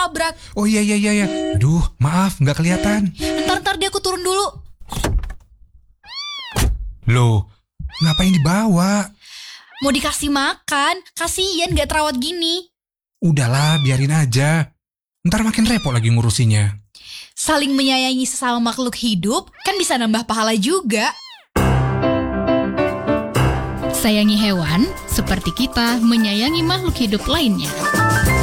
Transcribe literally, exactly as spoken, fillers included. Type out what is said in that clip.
ketabrak. Oh iya iya iya. Aduh, maaf nggak kelihatan. Ntar-ntar dia aku turun dulu. Loh, ngapain dibawa? Mau dikasih makan, kasian gak terawat gini. Udahlah, biarin aja. Ntar makin repot lagi ngurusinya. Saling menyayangi sesama makhluk hidup kan bisa nambah pahala juga. Sayangi hewan seperti kita menyayangi makhluk hidup lainnya.